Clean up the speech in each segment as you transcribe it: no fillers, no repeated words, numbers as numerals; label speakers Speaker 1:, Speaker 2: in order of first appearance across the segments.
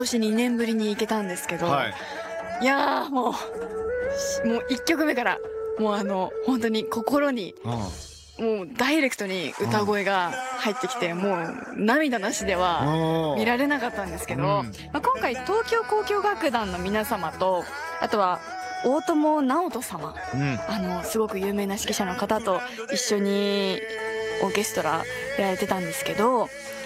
Speaker 1: 年2年ぶりに行けたんですけど、
Speaker 2: はい。
Speaker 1: いやーもう1曲目からもう本当に心にもうダイレクトに歌声が入ってきて、もう涙なしでは見られなかったんですけど、今回東京交響楽団の皆様と、あとは大友直人様、すごく有名な指揮者の方と一緒にオーケストラやられてたんですけど、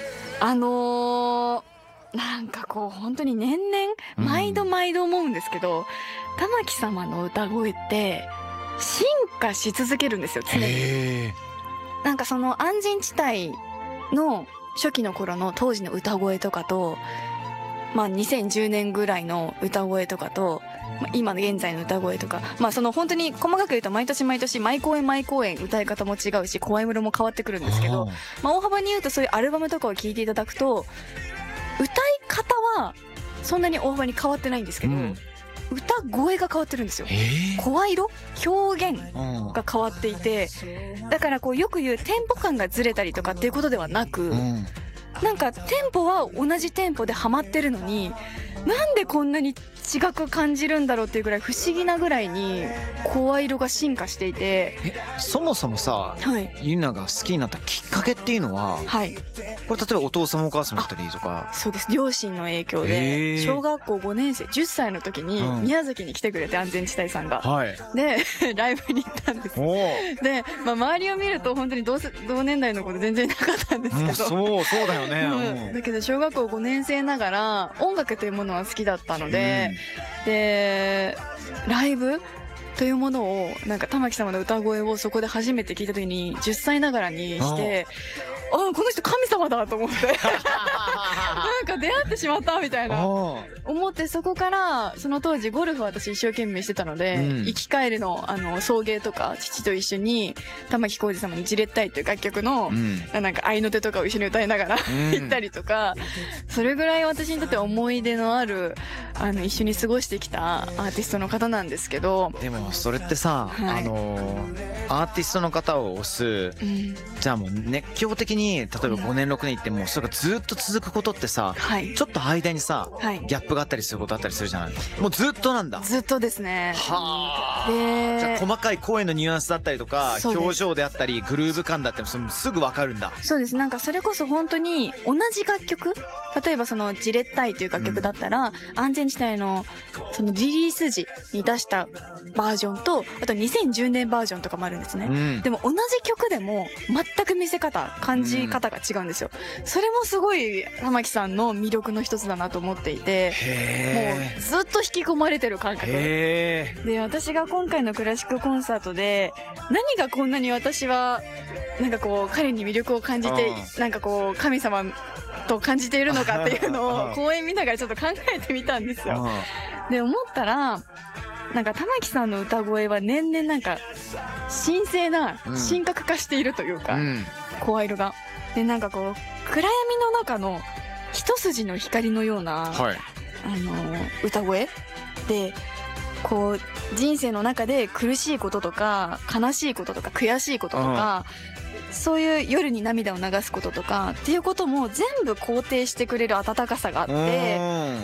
Speaker 1: なんかこう本当に年々毎度毎度思うんですけど、玉置様の歌声って進化し続けるんですよ、常に。なんかその安全地帯の初期の頃の当時の歌声とかと、2010年ぐらいの歌声とかと、今の現在の歌声とか、その本当に細かく言うと毎年毎年毎公演毎公演歌い方も違うし、声色も変わってくるんですけど、大幅に言うとそういうアルバムとかを聴いていただくと、歌い方はそんなに大幅に変わってないんですけど、歌声が変わってるんですよ。声色、表現が変わっていて、だからこうよく言うテンポ感がずれたりとかっていうことではなく、なんかテンポは同じテンポでハマってるのに、なんでこんなに違く感じるんだろうっていうぐらい不思議なぐらいに声色が進化していて。
Speaker 2: そもそもさ、ゆなが好きになったきっかけっていうのは、これ例えばお父様お母様だったりとか。
Speaker 1: そうです、両親の影響で小学校5年生10歳の時に宮崎に来てくれて、安全地帯さんが、でライブに行ったんです。で、周りを見ると本当に同年代の子で全然いなかったんですけど、
Speaker 2: そうだよね。
Speaker 1: だけど小学校5年生ながら音楽というものは好きだったので、でライブというものを、なんか玉置様の歌声をそこで初めて聞いた時に10歳ながらにして、この人神様だと思ってなんか出会ってしまったみたいな思って、そこからその当時ゴルフ私一生懸命してたので、行き帰りの送迎とか父と一緒に玉置浩二様のじれったいという楽曲のなんか合いの手とかを一緒に歌いながら行ったりとか、それぐらい私にとって思い出のある一緒に過ごしてきたアーティストの方なんですけど。
Speaker 2: でもそれってさ、アーティストの方を推す、じゃあもう熱狂的に例えば5年6年いってもそれがずっと続くことってさ、ちょっと間にさ、ギャップがあったりすることあったりするじゃない。もうずっとなんだ。
Speaker 1: ずっとですね。
Speaker 2: で、じゃあ細かい声のニュアンスだったりとか表情であったりグルーヴ感だったりすぐわかるんだ。
Speaker 1: そうです。なんかそれこそ本当に同じ楽曲、例えばそのじれったいという楽曲だったら、安全地帯のそのリリース時に出したバージョンと、あと2010年バージョンとかもあるんですね。でも同じ曲でも全く見せ方、感じ方が違うんですよ。それもすごい玉置さんの魅力の一つだなと思っていて、もうずっと引き込まれてる感覚で、私が今回のクラシックコンサートで何がこんなに私はなんかこう彼に魅力を感じて、なんかこう神様と感じているのかっていうのを公演見ながらちょっと考えてみたんですよ。で思ったら、なんか玉置さんの歌声は年々なんか神聖な神格化しているというか、声色がで、なんかこう暗闇の中の一筋の光のような、歌声で、こう人生の中で苦しいこととか悲しいこととか悔しいこととか、そういう夜に涙を流すこととかっていうことも全部肯定してくれる温かさがあって、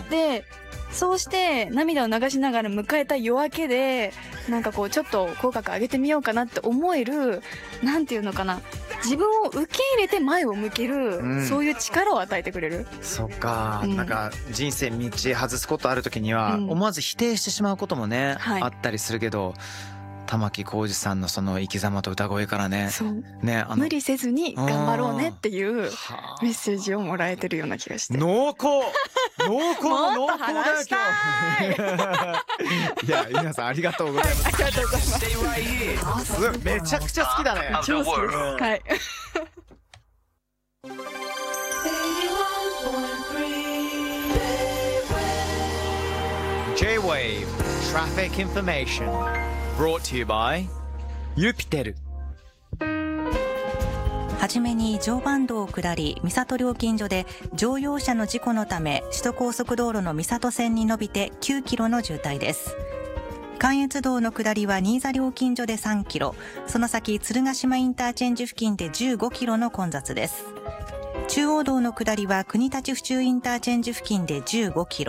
Speaker 1: でそうして涙を流しながら迎えた夜明けで、なんかこうちょっと口角上げてみようかなって思える、なんていうのかな、自分を受け入れて前を向ける、そういう力を与えてくれる。
Speaker 2: そっか、なんか人生道外すことある時には思わず否定してしまうこともね、あったりするけど、玉置浩二さんのその生き様と歌声からね、無
Speaker 1: 理せずに頑張ろうねっていうメッセージをもらえてるような気がして。
Speaker 2: 濃厚濃厚だよ今日。いや、皆さんありがとうございます。
Speaker 1: ありがとうございます。
Speaker 2: めちゃくちゃ好きだね。
Speaker 1: 超好きです。はい。
Speaker 2: J-Wave Traffic Information brought to you by ユピテル。
Speaker 3: はじめに常磐道下り三郷料金所で乗用車の事故のため首都高速道路の三郷線に伸びて9キロの渋滞です。関越道の下りは新座料金所で3キロ、その先鶴ヶ島インターチェンジ付近で15キロの混雑です。 中央道の下りは国立府中インターチェンジ付近で15キロ、